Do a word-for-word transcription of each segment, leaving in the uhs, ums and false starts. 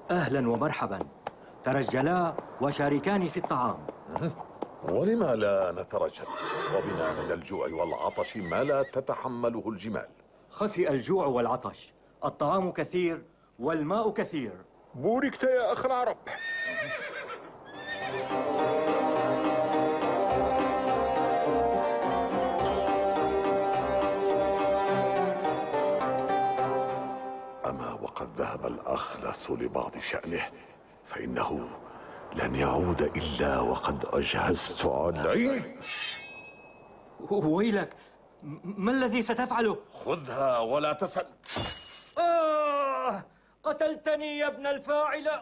أهلا ومرحبا. ترجلا وشاركاني في الطعام. ولما لا نترجل؟ وبنا من الجوع والعطش ما لا تتحمله الجمال. خسئ الجوع والعطش، الطعام كثير والماء كثير. بوركت يا أخ العرب. أما وقد ذهب الأخلص لبعض شأنه، فإنه لن يعود إلا وقد أجهزت عليه. ويلك، ما الذي ستفعله؟ خذها ولا تسل. آه، قتلتني يا ابن الفاعل.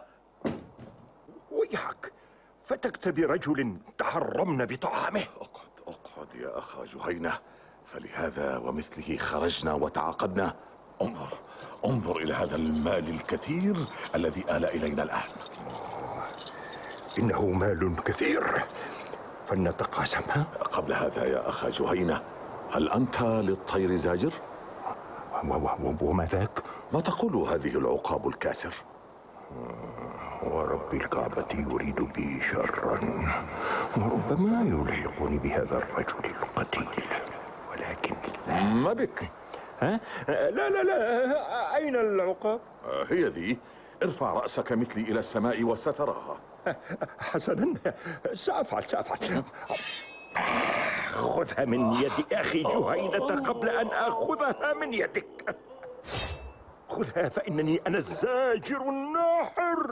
ويحك، فتكت برجل تحرمنا بطعامه. اقعد اقعد يا أخا جهينة، فلهذا ومثله خرجنا وتعاقدنا. انظر انظر إلى هذا المال الكثير الذي آل إلينا الآن. إنه مال كثير، فلنتقاسم. قبل هذا يا أخا جهينة، هل أنت للطير زاجر؟ وما ذاك؟ ما تقول هذه العقاب الكاسر؟ ورب الكعبة يريد بي شرا، وربما يلحقني بهذا الرجل القتيل، ولكن لا. ما بك؟ ها؟ لا لا لا، أين العقاب؟ هي ذي، ارفع رأسك مثلي إلى السماء وستراها. حسنا، سأفعل سأفعل. خذها من يد أخي جهينة قبل أن آخذها من يدك. خذها، فإنني أنا الزاجر الناحر.